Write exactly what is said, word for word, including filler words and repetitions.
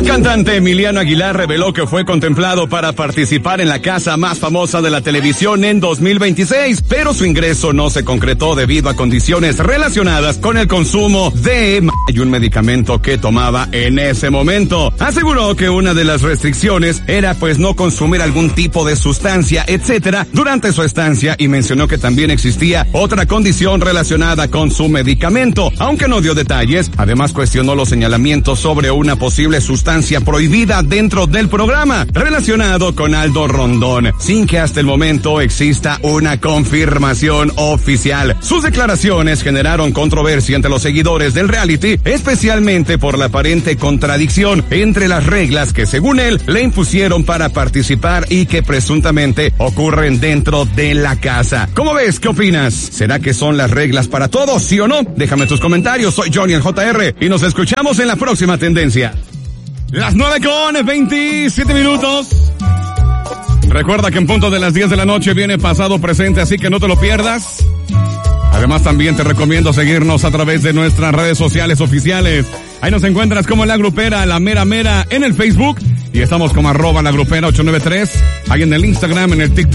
El cantante Emiliano Aguilar reveló que fue contemplado para participar en la casa más famosa de la televisión en dos mil veintiséis, pero su ingreso no se concretó debido a condiciones relacionadas con el consumo de y un medicamento que tomaba en ese momento. Aseguró que una de las restricciones era pues no consumir algún tipo de sustancia, etcétera, durante su estancia, y mencionó que también existía otra condición relacionada con su medicamento, aunque no dio detalles. Además cuestionó los señalamientos sobre una posible sustancia prohibida dentro del programa relacionado con Aldo Rondón, sin que hasta el momento exista una confirmación oficial. Sus declaraciones generaron controversia entre los seguidores del reality, especialmente por la aparente contradicción entre las reglas que según él le impusieron para participar y que presuntamente ocurren dentro de la casa. ¿Cómo ves? ¿Qué opinas? ¿Será que son las reglas para todos, sí o no? Déjame tus comentarios. Soy Johnny el J R y nos escuchamos en la próxima tendencia. Las nueve con veintisiete minutos. Recuerda que en punto de las diez de la noche viene Pasado Presente, así que no te lo pierdas. Además también te recomiendo seguirnos a través de nuestras redes sociales oficiales. Ahí nos encuentras como La Grupera, La Mera Mera en el Facebook, y estamos como arroba La Grupera ocho nueve tres, ahí en el Instagram, en el TikTok.